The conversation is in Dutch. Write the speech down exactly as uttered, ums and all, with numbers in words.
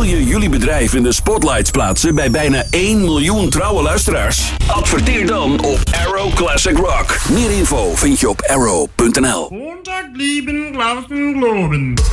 je jullie bedrijf in de spotlights plaatsen bij bijna één miljoen trouwe luisteraars? Adverteer dan op Arrow Classic Rock. Meer info vind je op arrow punt n l. Montag lieben, glauben, geloven.